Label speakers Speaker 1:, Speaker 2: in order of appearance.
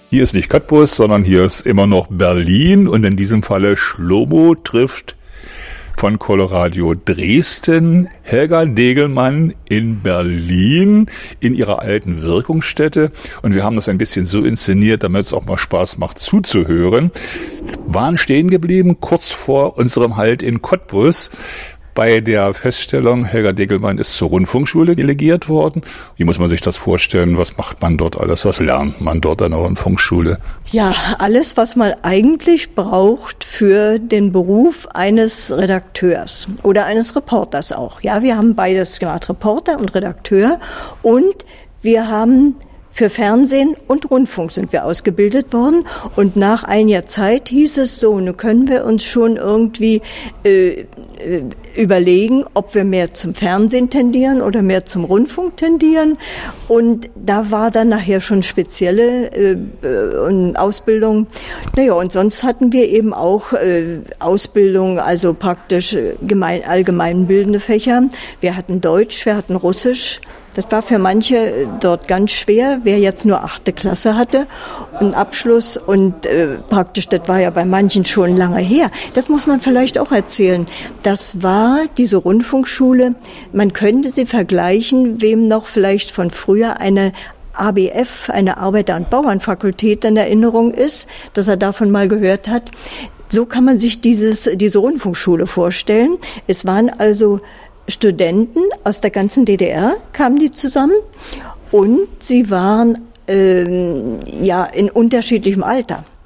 Speaker 1: Hier ist nicht Cottbus, sondern hier ist immer noch Berlin und in diesem Falle Shlomo trifft von Coloradio Dresden Helga Degelmann in Berlin in ihrer alten Wirkungsstätte. Und wir haben das ein bisschen so inszeniert, damit es auch mal Spaß macht zuzuhören. Waren stehen geblieben kurz vor unserem Halt in Cottbus bei der Feststellung, Helga Degelmann ist zur Rundfunkschule delegiert worden. Wie muss man sich das vorstellen? Was macht man dort alles? Was lernt man dort an der Rundfunkschule?
Speaker 2: Ja, alles, was man eigentlich braucht für den Beruf eines Redakteurs oder eines Reporters auch. Ja, wir haben beides gemacht, Reporter und Redakteur. Und wir haben für Fernsehen und Rundfunk sind wir ausgebildet worden. Und nach einiger Zeit hieß es so, nun können wir uns schon irgendwie überlegen, ob wir mehr zum Fernsehen tendieren oder mehr zum Rundfunk tendieren. Und da war dann nachher schon spezielle Ausbildung. Naja, und sonst hatten wir eben auch Ausbildung, also praktisch allgemeinbildende Fächer. Wir hatten Deutsch, wir hatten Russisch. Das war für manche dort ganz schwer, wer jetzt nur 8. Klasse hatte, einen Abschluss und praktisch, das war ja bei manchen schon lange her. Das muss man vielleicht auch erzählen. Das war diese Rundfunkschule, man könnte sie vergleichen, wem noch vielleicht von früher eine ABF, eine Arbeiter- und Bauernfakultät in Erinnerung ist, dass er davon mal gehört hat. So kann man sich diese Rundfunkschule vorstellen. Es waren also Studenten aus der ganzen DDR, kamen die zusammen und sie waren in unterschiedlichem Alter.